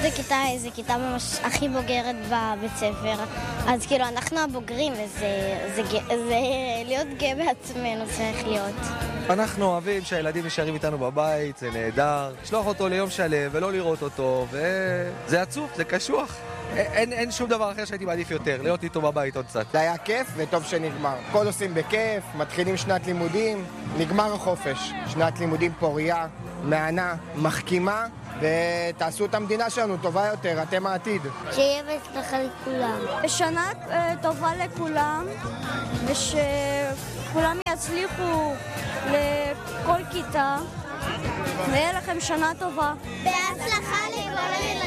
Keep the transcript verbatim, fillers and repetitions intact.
בכיתה, איזה כיתה ממש הכי בוגרת בבית ספר. אז כאילו, אנחנו הבוגרים, וזה זה, זה, להיות גאה בעצמנו צריך להיות. אנחנו אוהבים שהילדים נשארים איתנו בבית, זה נהדר. לשלוח אותו ליום שלם ולא לראות אותו, וזה עצוב, זה קשוח. אין, אין שום דבר אחר שהייתי מעדיף יותר, להיות איתו בבית עוד קצת. זה היה כיף וטוב שנגמר. כל עושים בכיף, מתחילים שנת לימודים, נגמר החופש. שנת לימודים פוריה, מענה, מחכימה, ותעשו את המדינה שלנו טובה יותר, אתם העתיד. שיהיה בהצלחה לכולם. שנה טובה לכולם, ושכולם יצליחו לכל כיתה, ויהיה לכם שנה טובה. בהצלחה לכל הילדים.